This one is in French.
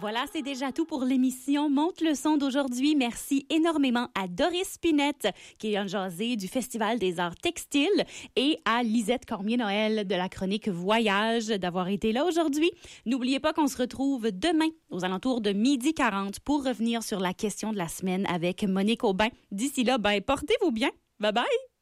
Voilà, c'est déjà tout pour l'émission Monte le son d'aujourd'hui. Merci énormément à Doris Spinette, qui vient de jaser du Festival des arts textiles, et à Lisette Cormier-Noël de la chronique Voyage d'avoir été là aujourd'hui. N'oubliez pas qu'on se retrouve demain aux alentours de 12h40 pour revenir sur la question de la semaine avec Monique Aubin. D'ici là, portez-vous bien. Bye bye!